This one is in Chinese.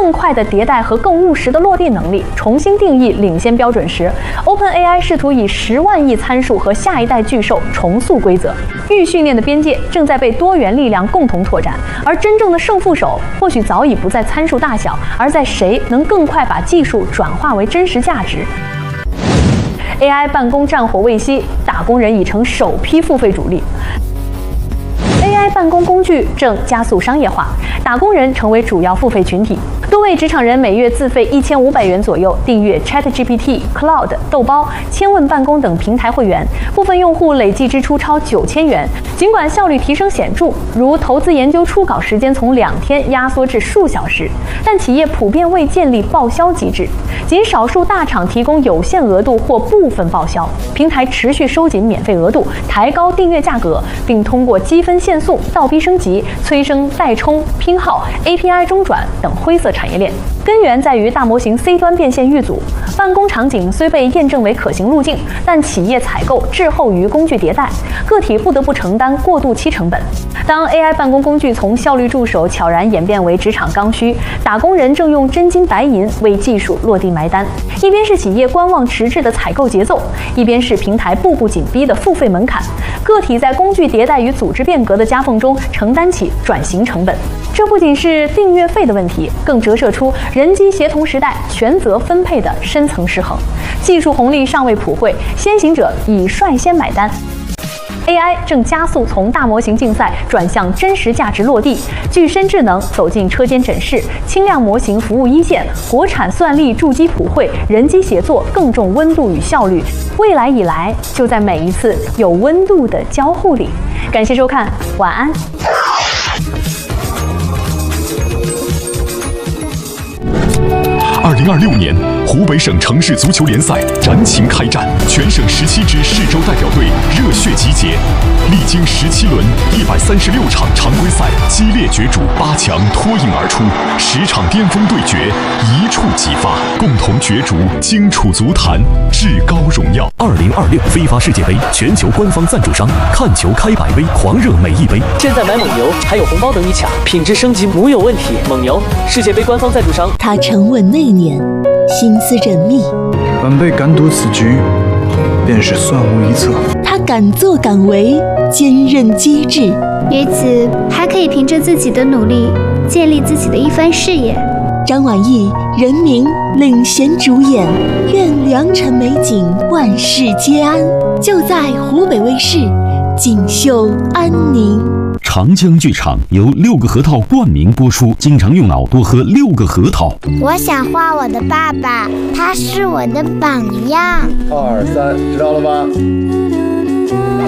更快的迭代和更务实的落地能力，重新定义领先标准时 ，OpenAI 试图以10万亿参数和下一代巨兽重塑规则。预训练的边界正在被多元力量共同拓展，而真正的胜负手或许早已不在参数大小，而在谁能更快把技术转化为真实价值。AI 办公战火未息，打工人已成首批付费主力。AI 办公工具正加速商业化，打工人成为主要付费群体。多位职场人每月自费1500元左右订阅 ChatGPT、Cloud、豆包、千问办公等平台会员，部分用户累计支出超9000元。尽管效率提升显著，如投资研究初稿时间从2天压缩至数小时，但企业普遍未建立报销机制，仅少数大厂提供有限额度或部分报销。平台持续收紧免费额度，抬高订阅价格，并通过积分限速、倒逼升级、催生代充、拼号、API 中转等灰色产业链。根源在于大模型 C 端变现遇阻，办公场景虽被验证为可行路径，但企业采购滞后于工具迭代，个体不得不承担过渡期成本。当 AI 办公工具从效率助手悄然演变为职场刚需，打工人正用真金白银为技术落地埋单。一边是企业观望迟滞的采购节奏，一边是平台步步紧逼的付费门槛，个体在工具迭代与组织变革的夹缝中承担起转型成本。这不仅是订阅费的问题，更折射出人机协同时代权责分配的深层失衡。技术红利尚未普惠，先行者已率先买单。AI 正加速从大模型竞赛转向真实价值落地，具身智能走进车间诊室，轻量模型服务一线，国产算力筑基普惠，人机协作更重温度与效率。未来以来，就在每一次有温度的交互里。感谢收看，晚安。 2026年，湖北省城市足球联赛燃情开战，全省17支市州代表队热血集结，历经17轮136场常规赛激烈角逐，8强脱颖而出，10场巅峰对决一触即发，共同角逐荆楚足坛至高荣耀。 2026非法世界杯全球官方赞助商，看球开百威，狂热每一杯。 现在买蒙牛还有红包等你抢，品质升级无有问题。蒙牛，世界杯官方赞助商。 他沉稳内敛，心思缜密， 晚辈敢赌此局，便是算无一策。 他敢作敢为，坚韧机智， 于此还可以凭着自己的努力建立自己的一番事业。 张晚意、任明领衔主演，愿良辰美景万事皆安，就在湖北卫视，锦绣安宁。 长江剧场由6个核桃冠名播出，经常用脑多喝6个核桃。 我想画我的爸爸，他是我的榜样。 2、3，知道了吗？